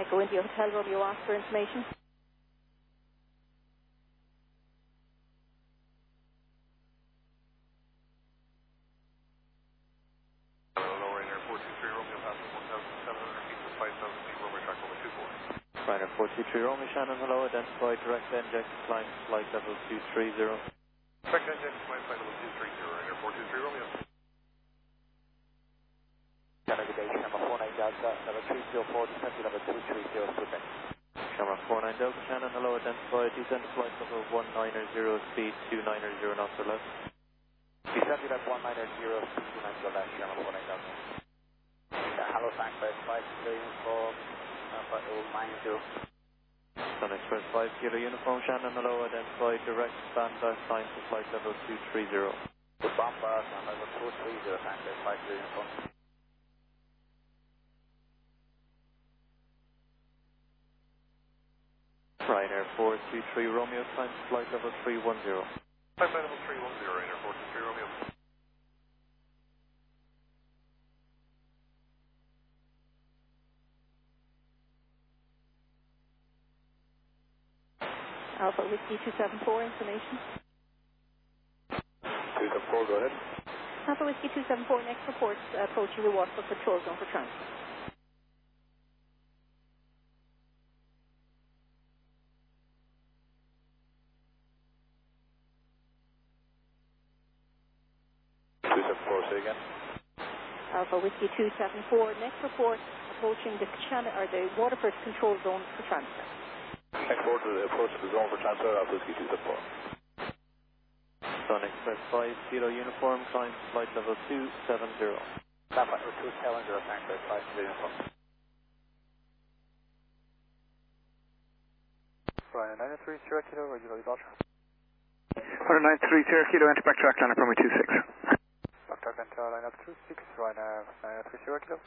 Echo India Hotel Romeo Oscar information. Lower Ryanair 423 Romeo passing 1,700 feet to 5,000 feet, runway track over 24. Ryanair 423 Romeo Shannon, hello, identify direct inject, climb flight level 230. Direct engine, flight level 230, Ryanair 423 Romeo. Canada Day, Shamrock 49 Delta, level 304, descent to level 230, Quebec. Shamrock 49 Delta Shannon, hello, identify descent flight level 190, speed 290 knots or less. Descent to level 190, speed 290 or less, Shamrock 49 Delta. Hello, Frankfurt 5 kilo uniform, -0. Sun Express 5 kilo uniform Shannon, hello, identify direct standby sign to flight level 230. The bomber, level 230, Frankfurt 5 kilo uniform. Ryanair 423 Romeo, climb to flight level 310. Flight level 310, Ryanair 423 Romeo. Alpha Whiskey 274 information. 274, go ahead. Alpha Whiskey 274, next reports approaching the Waterford control zone for transfer. Say again. Alpha Whiskey 274, next report approaching the Waterford control zone for transfer. Export to the approach to the zone for transfer, Alpha Whiskey 274. Sun Express 5 kilo uniform, climb to flight level 270. Alpha 270, Frankfurt 5 kilo uniform. Ryanair 930 kilo, regular departure. Ryanair 930 kilo, enter back track line up runway 26. Backtrack enter line up 26, Ryanair 930 kilo.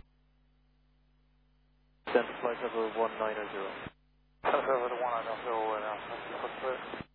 Descent flight level 190. Transfer over to 190, Ryanair 930.